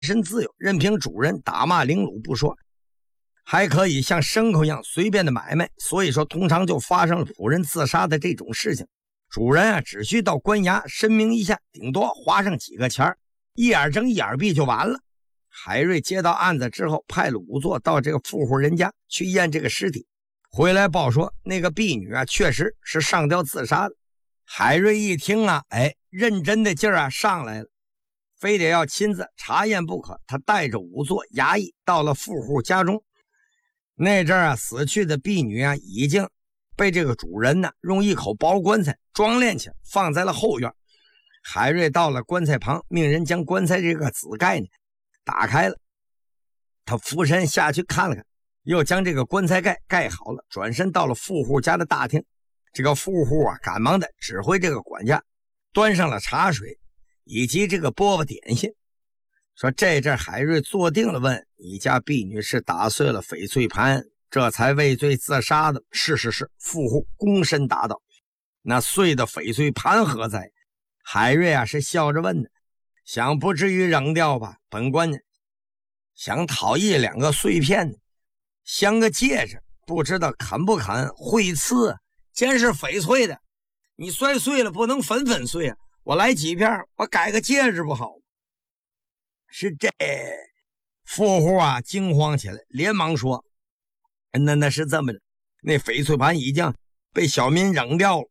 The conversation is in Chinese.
身自由，任凭主人打骂凌辱不说，还可以像牲口一样随便的买卖，所以说通常就发生了仆人自杀的这种事情。主人啊，只需到官衙申明一下，顶多花上几个钱，一眼睁一眼闭就完了。海瑞接到案子之后，派了仵作到这个富户人家去验这个尸体，回来报说那个婢女啊确实是上吊自杀的。海瑞一听啊，认真的劲儿啊上来了，非得要亲自查验不可。他带着仵作衙役到了富户家中，那阵儿啊，死去的婢女啊已经被这个主人呢用一口薄棺材装殓起来，放在了后院。海瑞到了棺材旁，命人将棺材这个紫盖呢打开了，他俯身下去看了看，又将这个棺材盖盖好了，转身到了富户家的大厅。这个富户啊赶忙的指挥这个管家端上了茶水以及这个饽饽点心，说这阵海瑞坐定了，问你家婢女是打碎了翡翠盘这才畏罪自杀的？是。富户躬身答道。那碎的翡翠盘何在？海瑞啊是笑着问的。想不至于扔掉吧？本官呢想讨1-2个碎片，镶个戒指，不知道肯不肯会刺。既是翡翠的，你摔碎了不能粉碎啊！我来几片，我改个戒指不好？是这富户啊惊慌起来，连忙说：那是这么的，那翡翠盘已经被小民扔掉了，